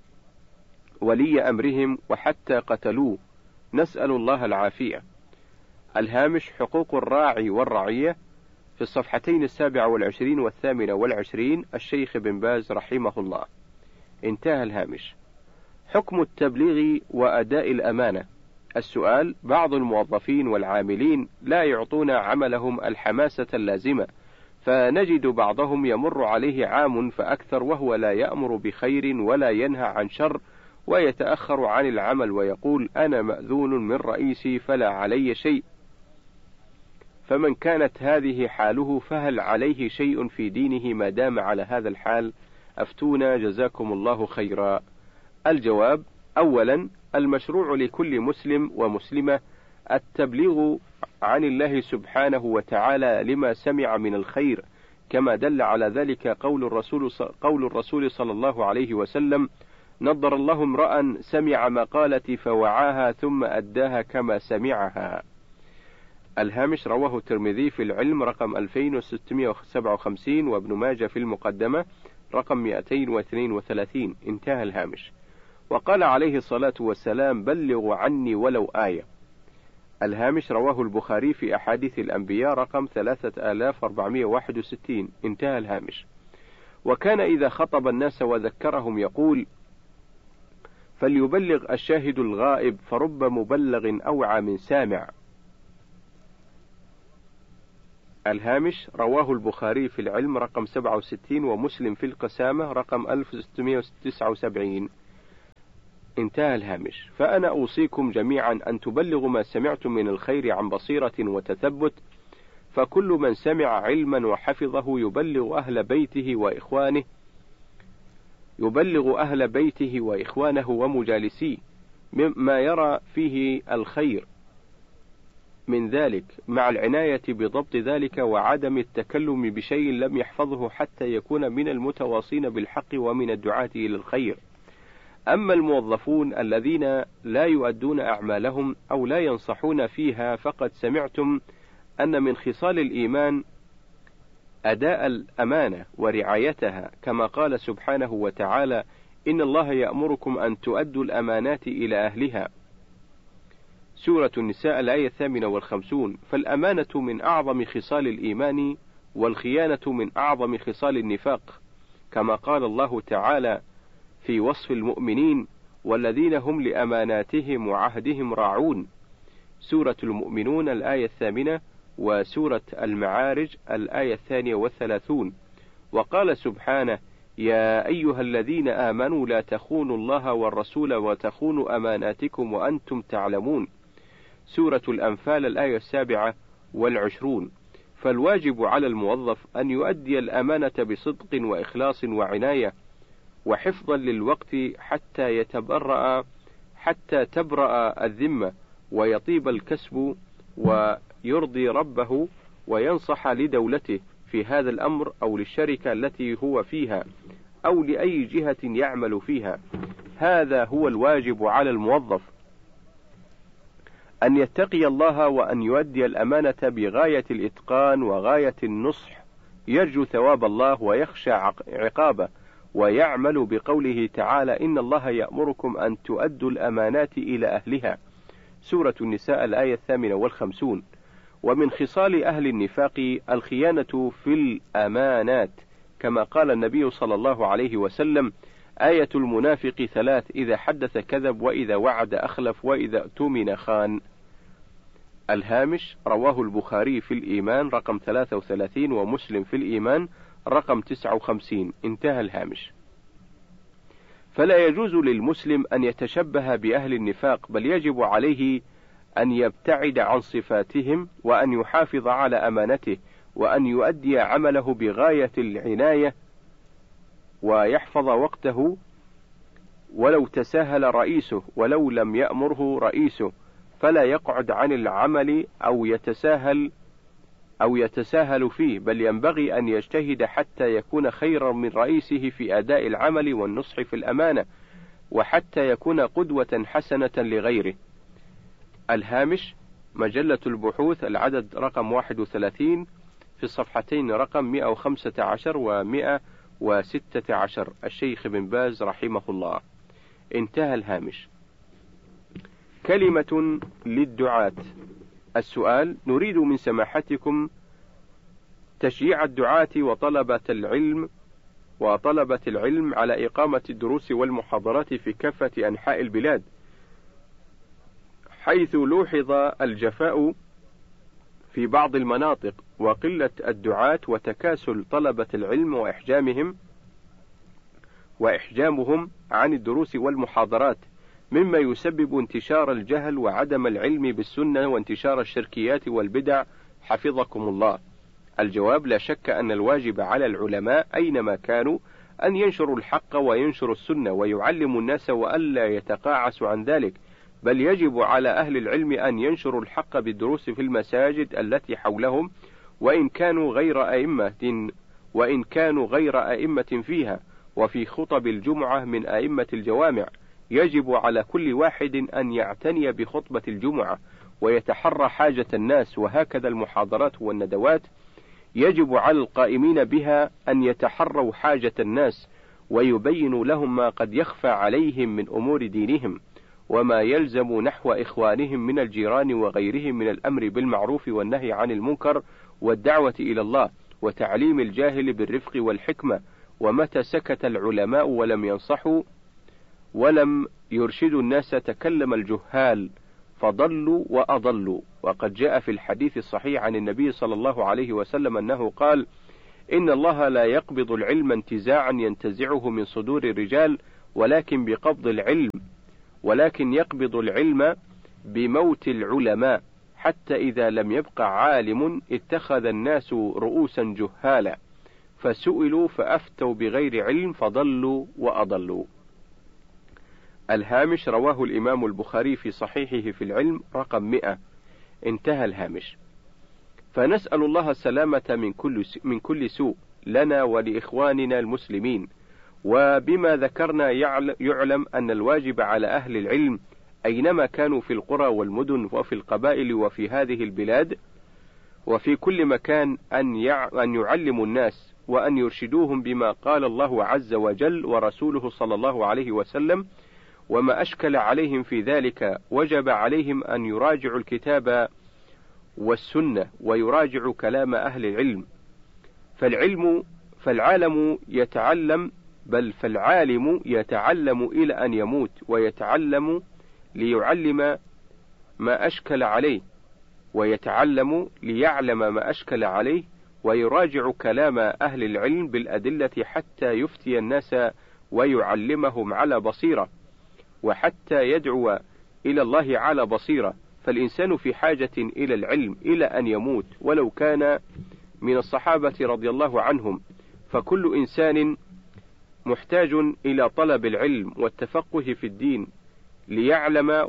ولي أمرهم وحتى قتلوه، نسأل الله العافية. الهامش: حقوق الراعي والرعية، في الصفحتين 27 و28، الشيخ بن باز رحمه الله. انتهى الهامش. حكم التبليغ وأداء الأمانة. السؤال: بعض الموظفين والعاملين لا يعطون عملهم الحماسة اللازمة، فنجد بعضهم يمر عليه عام فأكثر وهو لا يأمر بخير ولا ينهى عن شر، ويتأخر عن العمل ويقول: أنا مأذون من رئيسي فلا علي شيء. فمن كانت هذه حاله فهل عليه شيء في دينه ما دام على هذا الحال؟ أفتونا جزاكم الله خيرا. الجواب: أولا، المشروع لكل مسلم ومسلمة التبليغ عن الله سبحانه وتعالى لما سمع من الخير، كما دل على ذلك قول الرسول صلى الله عليه وسلم: نضر الله امرأ سمع مقالتي فوعاها ثم أداها كما سمعها. الهامش: رواه الترمذي في العلم رقم 2657، وابن ماجه في المقدمة رقم 232. انتهى الهامش. وقال عليه الصلاة والسلام: بلغوا عني ولو آية. الهامش: رواه البخاري في أحاديث الأنبياء رقم 3461. انتهى الهامش. وكان إذا خطب الناس وذكرهم يقول: فليبلغ الشاهد الغائب، فرب مبلغ أوعى من سامع. الهامش: رواه البخاري في العلم رقم 67، ومسلم في القسامة رقم 1679. انتهى الهامش. فأنا أوصيكم جميعا أن تبلغوا ما سمعتم من الخير عن بصيرة وتثبت، فكل من سمع علما وحفظه يبلغ أهل بيته وإخوانه ومجالسيه مما يرى فيه الخير من ذلك، مع العناية بضبط ذلك وعدم التكلم بشيء لم يحفظه، حتى يكون من المتواصين بالحق ومن الدعاة إلى الخير. أما الموظفون الذين لا يؤدون أعمالهم أو لا ينصحون فيها، فقد سمعتم أن من خصال الإيمان أداء الأمانة ورعايتها، كما قال سبحانه وتعالى: إن الله يأمركم أن تؤدوا الأمانات إلى أهلها. سورة النساء الآية 58. فالأمانة من أعظم خصال الإيمان، والخيانة من أعظم خصال النفاق، كما قال الله تعالى في وصف المؤمنين: والذين هم لأماناتهم وعهدهم راعون. سورة المؤمنون الآية 8، وسورة المعارج الآية 32. وقال سبحانه: يا أيها الذين آمنوا لا تخونوا الله والرسول وتخونوا أماناتكم وأنتم تعلمون. سورة الأنفال الآية 27. فالواجب على الموظف أن يؤدي الأمانة بصدق وإخلاص وعناية وحفظا للوقت حتى تبرأ الذمة ويطيب الكسب ويرضي ربه، وينصح لدولته في هذا الأمر أو للشركة التي هو فيها أو لأي جهة يعمل فيها. هذا هو الواجب على الموظف، أن يتقي الله وأن يؤدي الأمانة بغاية الإتقان وغاية النصح، يرجو ثواب الله ويخشى عقابه، ويعمل بقوله تعالى: إن الله يأمركم أن تؤدوا الأمانات إلى أهلها. سورة النساء الآية 58. ومن خصال أهل النفاق الخيانة في الأمانات، كما قال النبي صلى الله عليه وسلم: آية المنافق 3: إذا حدث كذب، وإذا وعد أخلف، وإذا اؤتمن خان. الهامش: رواه البخاري في الإيمان رقم 33، ومسلم في الإيمان رقم 59. انتهى الهامش. فلا يجوز للمسلم أن يتشبه بأهل النفاق، بل يجب عليه أن يبتعد عن صفاتهم، وأن يحافظ على أمانته، وأن يؤدي عمله بغاية العناية، ويحفظ وقته ولو تساهل رئيسه ولو لم يأمره رئيسه، فلا يقعد عن العمل أو يتساهل فيه، بل ينبغي أن يجتهد حتى يكون خيرا من رئيسه في أداء العمل والنصح في الأمانة، وحتى يكون قدوة حسنة لغيره. الهامش: مجلة البحوث العدد رقم 31 في الصفحتين رقم 115 و 116. الشيخ بن باز رحمه الله. انتهى الهامش. كلمة للدعاة. السؤال: نريد من سماحتكم تشجيع الدعاة وطلبة العلم على إقامة الدروس والمحاضرات في كافة أنحاء البلاد، حيث لوحظ الجفاء في بعض المناطق، وقلة الدعاة، وتكاسل طلبة العلم وإحجامهم عن الدروس والمحاضرات، مما يسبب انتشار الجهل وعدم العلم بالسنة وانتشار الشركيات والبدع، حفظكم الله. الجواب: لا شك أن الواجب على العلماء أينما كانوا أن ينشروا الحق وينشروا السنة ويعلموا الناس، وألا يتقاعسوا عن ذلك، بل يجب على أهل العلم أن ينشروا الحق بالدروس في المساجد التي حولهم، وإن كانوا غير أئمة فيها، وفي خطب الجمعة من أئمة الجوامع. يجب على كل واحد أن يعتني بخطبة الجمعة ويتحرى حاجة الناس، وهكذا المحاضرات والندوات يجب على القائمين بها أن يتحروا حاجة الناس، ويبينوا لهم ما قد يخفى عليهم من أمور دينهم، وما يلزم نحو إخوانهم من الجيران وغيرهم من الأمر بالمعروف والنهي عن المنكر والدعوة إلى الله، وتعليم الجاهل بالرفق والحكمة. ومتى سكت العلماء ولم ينصحوا ولم يرشدوا الناس تكلم الجهال فضلوا وأضلوا. وقد جاء في الحديث الصحيح عن النبي صلى الله عليه وسلم أنه قال: إن الله لا يقبض العلم انتزاعا ينتزعه من صدور الرجال، ولكن يقبض العلم بموت العلماء، حتى إذا لم يبق عالم اتخذ الناس رؤوسا جهالا فسئلوا فأفتوا بغير علم فضلوا وأضلوا. الهامش: رواه الإمام البخاري في صحيحه في العلم رقم 100. انتهى الهامش. فنسأل الله السلامة من كل سوء لنا ولإخواننا المسلمين. وبما ذكرنا يعلم أن الواجب على أهل العلم أينما كانوا في القرى والمدن وفي القبائل وفي هذه البلاد وفي كل مكان أن يعلموا الناس وأن يرشدوهم بما قال الله عز وجل ورسوله صلى الله عليه وسلم، وما أشكل عليهم في ذلك وجب عليهم أن يراجعوا الكتاب والسنة ويراجعوا كلام أهل العلم. فالعالم يتعلم إلى أن يموت، ويتعلم ليعلم ما أشكل عليه، ليعلم ما أشكل عليه، ويراجع كلام أهل العلم بالأدلة حتى يفتي الناس ويعلمهم على بصيرة، وحتى يدعو إلى الله على بصيرة. فالإنسان في حاجة إلى العلم إلى أن يموت، ولو كان من الصحابة رضي الله عنهم. فكل إنسان محتاج إلى طلب العلم والتفقه في الدين ليعلم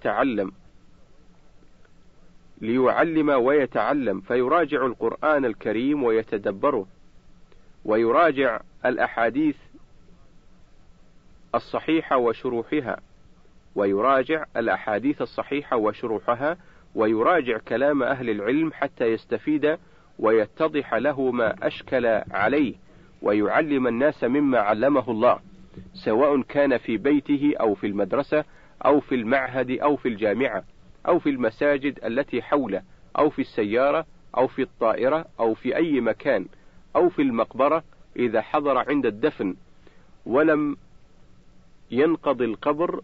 ويتعلم، فيراجع القرآن الكريم ويتدبره، ويراجع الأحاديث الصحيحة وشروحها، ويراجع كلام أهل العلم حتى يستفيد ويتضح له ما أشكل عليه، ويعلم الناس مما علمه الله، سواء كان في بيته أو في المدرسة أو في المعهد أو في الجامعة أو في المساجد التي حوله أو في السيارة أو في الطائرة أو في أي مكان أو في المقبرة إذا حضر عند الدفن ولم ينقض القبر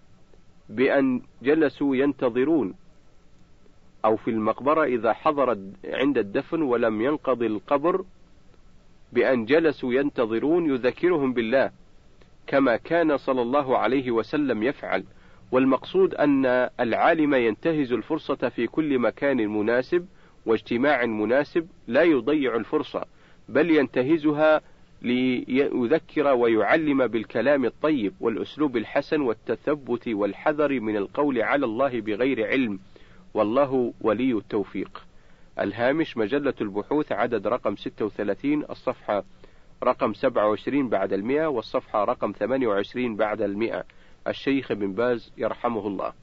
بأن جلسوا ينتظرون، أو في المقبرة إذا حضر عند الدفن ولم ينقض القبر بأن جلسوا ينتظرون، يذكرهم بالله كما كان صلى الله عليه وسلم يفعل. والمقصود أن العالم ينتهز الفرصة في كل مكان مناسب واجتماع مناسب، لا يضيع الفرصة، بل ينتهزها ليذكر ويعلم بالكلام الطيب والأسلوب الحسن والتثبت والحذر من القول على الله بغير علم، والله ولي التوفيق. الهامش: مجلة البحوث، عدد رقم 36، الصفحة رقم 27 بعد 100، والصفحة رقم 28 بعد 100. الشيخ بن باز يرحمه الله.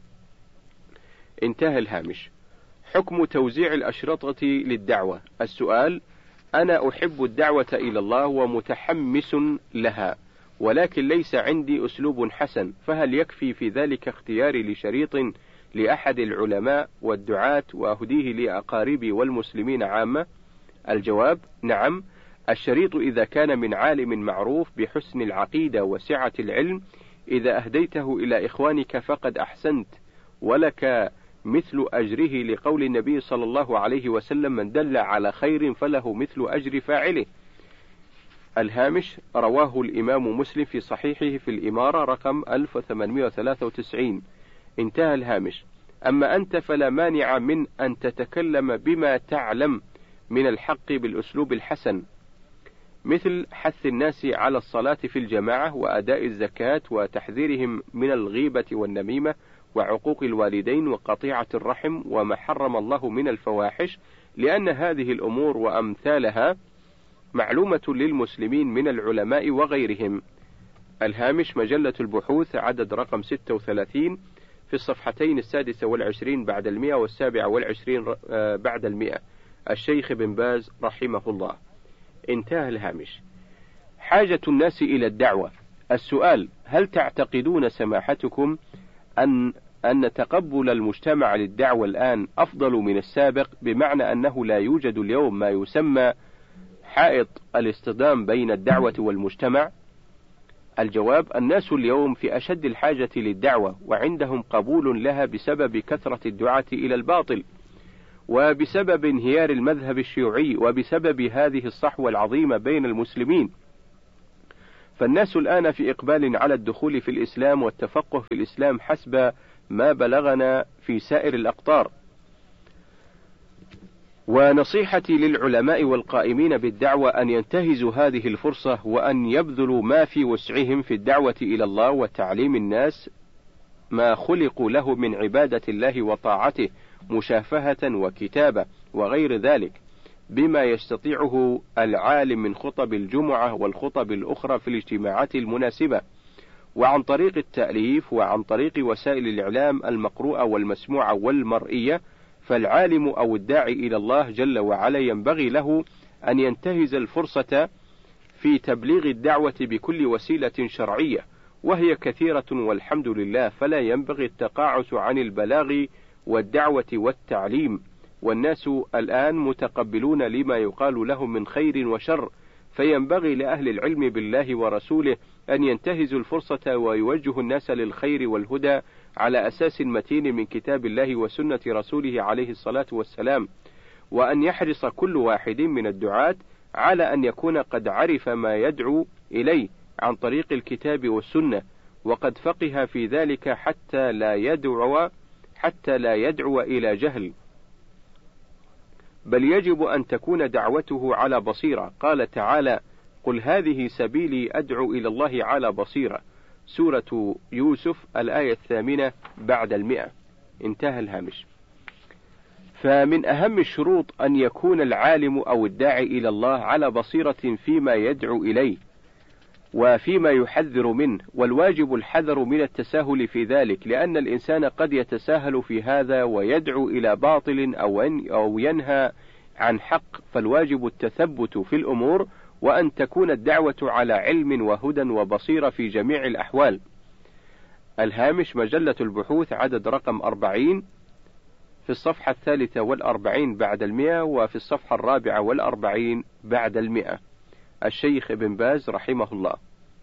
انتهى الهامش. حكم توزيع الأشرطة للدعوة. السؤال: أنا أحب الدعوة إلى الله ومتحمس لها، ولكن ليس عندي أسلوب حسن، فهل يكفي في ذلك اختياري لشريط لأحد العلماء والدعاة وأهديه لأقاربي والمسلمين عامة؟ الجواب: نعم، الشريط إذا كان من عالم معروف بحسن العقيدة وسعة العلم، إذا أهديته إلى إخوانك فقد أحسنت، ولك مثل أجره، لقول النبي صلى الله عليه وسلم: من دل على خير فله مثل أجر فاعله. الهامش: رواه الإمام مسلم في صحيحه في الإمارة رقم 1893. انتهى الهامش. أما أنت فلا مانع من أن تتكلم بما تعلم من الحق بالأسلوب الحسن، مثل حث الناس على الصلاة في الجماعة وأداء الزكاة وتحذيرهم من الغيبة والنميمة وعقوق الوالدين وقطيعة الرحم وما حرم الله من الفواحش، لأن هذه الأمور وأمثالها معلومة للمسلمين من العلماء وغيرهم. الهامش: مجلة البحوث، عدد رقم 36، في الصفحتين 26 بعد 100 و27 بعد 100. الشيخ بن باز رحمه الله. انتهى الهامش. حاجة الناس إلى الدعوة. السؤال: هل تعتقدون سماحتكم أن تقبل المجتمع للدعوة الآن أفضل من السابق، بمعنى أنه لا يوجد اليوم ما يسمى حائط الاصطدام بين الدعوة والمجتمع؟ الجواب: الناس اليوم في أشد الحاجة للدعوة، وعندهم قبول لها بسبب كثرة الدعاة إلى الباطل، وبسبب انهيار المذهب الشيوعي، وبسبب هذه الصحوة العظيمة بين المسلمين. فالناس الآن في إقبال على الدخول في الإسلام والتفقه في الإسلام حسب ما بلغنا في سائر الأقطار. ونصيحتي للعلماء والقائمين بالدعوة أن ينتهزوا هذه الفرصة، وأن يبذلوا ما في وسعهم في الدعوة إلى الله وتعليم الناس ما خلقوا له من عبادة الله وطاعته، مشافهة وكتابة وغير ذلك، بما يستطيعه العالم من خطب الجمعة والخطب الأخرى في الاجتماعات المناسبة، وعن طريق التأليف، وعن طريق وسائل الإعلام المقروءة والمسموعة والمرئية. فالعالم أو الداعي إلى الله جل وعلا ينبغي له أن ينتهز الفرصة في تبليغ الدعوة بكل وسيلة شرعية، وهي كثيرة والحمد لله، فلا ينبغي التقاعس عن البلاغ والدعوة والتعليم. والناس الآن متقبلون لما يقال لهم من خير وشر، فينبغي لأهل العلم بالله ورسوله أن ينتهزوا الفرصة ويوجهوا الناس للخير والهدى على أساس متين من كتاب الله وسنة رسوله عليه الصلاة والسلام، وأن يحرص كل واحد من الدعاة على أن يكون قد عرف ما يدعو إليه عن طريق الكتاب والسنة، وقد فقه في ذلك حتى لا يدعو إلى جهل، بل يجب أن تكون دعوته على بصيرة. قال تعالى: قل هذه سبيلي أدعو إلى الله على بصيرة، سورة يوسف الآية 8 بعد 100. انتهى الهامش. فمن أهم الشروط أن يكون العالم أو الداعي إلى الله على بصيرة فيما يدعو إليه وفيما يحذر منه، والواجب الحذر من التساهل في ذلك، لأن الإنسان قد يتساهل في هذا ويدعو إلى باطل أو ينهى عن حق، فالواجب التثبت في الأمور، وأن تكون الدعوة على علم وهدى وبصيرة في جميع الأحوال. الهامش: مجلة البحوث عدد رقم 40 في الصفحة 43 بعد 100، وفي الصفحة 44 بعد 100. الشيخ ابن باز رحمه الله.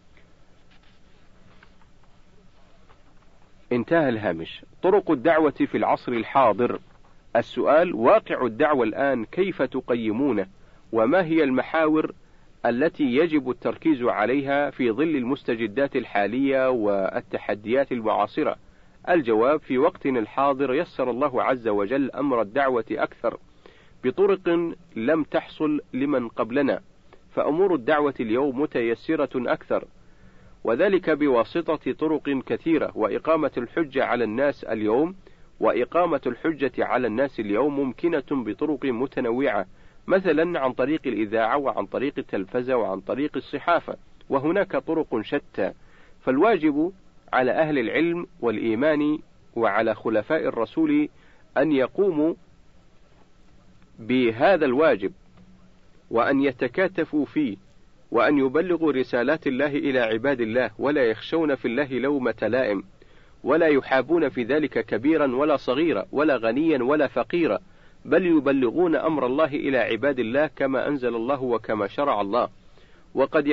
انتهى الهامش. طرق الدعوة في العصر الحاضر. السؤال: واقع الدعوة الآن كيف تقيمونه؟ وما هي المحاور التي يجب التركيز عليها في ظل المستجدات الحالية والتحديات المعاصرة؟ الجواب: في وقتنا الحاضر يسر الله عز وجل أمر الدعوة أكثر بطرق لم تحصل لمن قبلنا، فأمور الدعوة اليوم متيسرة أكثر، وذلك بواسطة طرق كثيرة. وإقامة الحجة على الناس اليوم ممكنة بطرق متنوعة، مثلا عن طريق الإذاعة، وعن طريق التلفزة، وعن طريق الصحافة، وهناك طرق شتى. فالواجب على أهل العلم والإيمان وعلى خلفاء الرسول أن يقوموا بهذا الواجب، وأن يتكاتفوا فيه، وأن يبلغوا رسالات الله إلى عباد الله، ولا يخشون في الله لومة لائم، ولا يحابون في ذلك كبيرا ولا صغيرا، ولا غنيا ولا فقيرا، بل يبلغون أمر الله إلى عباد الله كما أنزل الله وكما شرع الله. وقد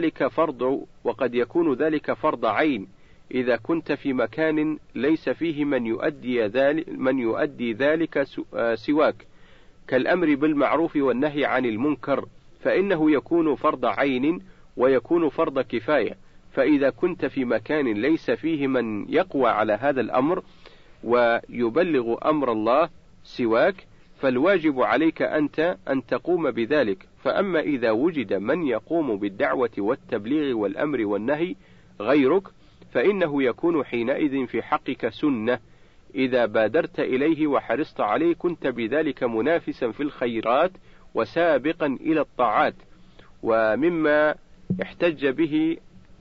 يكون ذلك فرض عين إذا كنت في مكان ليس فيه من يؤدي ذلك سواك، كالأمر بالمعروف والنهي عن المنكر، فإنه يكون فرض عين ويكون فرض كفاية. فإذا كنت في مكان ليس فيه من يقوى على هذا الأمر ويبلغ أمر الله سواك، فالواجب عليك أنت أن تقوم بذلك. فأما إذا وجد من يقوم بالدعوة والتبليغ والأمر والنهي غيرك، فإنه يكون حينئذ في حقك سنة، إذا بادرت إليه وحرصت عليه كنت بذلك منافسا في الخيرات وسابقا إلى الطاعات. ومما احتج به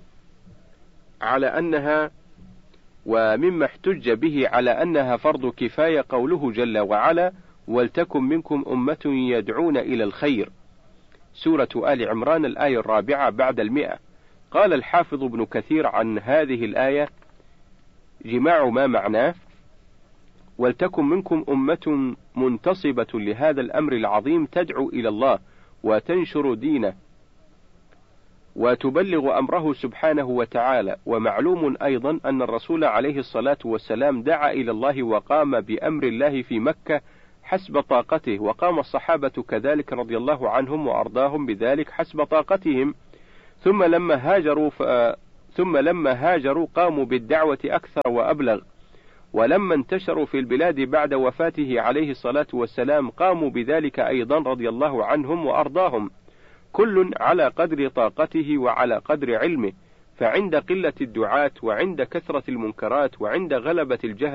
على أنها فرض كفاية قوله جل وعلا: ولتكن منكم أمة يدعون إلى الخير، سورة آل عمران الآية 4 بعد 100. قال الحافظ ابن كثير عن هذه الآية: جماع ما معناه: ولتكن منكم أمة منتصبة لهذا الأمر العظيم تدعو إلى الله وتنشر دينه وتبلغ أمره سبحانه وتعالى. ومعلوم أيضا أن الرسول عليه الصلاة والسلام دعا إلى الله وقام بأمر الله في مكة حسب طاقته، وقام الصحابة كذلك رضي الله عنهم وأرضاهم بذلك حسب طاقتهم. ثم لما هاجروا قاموا بالدعوة أكثر وأبلغ. ولما انتشروا في البلاد بعد وفاته عليه الصلاة والسلام قاموا بذلك أيضا رضي الله عنهم وأرضاهم، كل على قدر طاقته وعلى قدر علمه. فعند قلة الدعاة، وعند كثرة المنكرات، وعند غلبة الجهل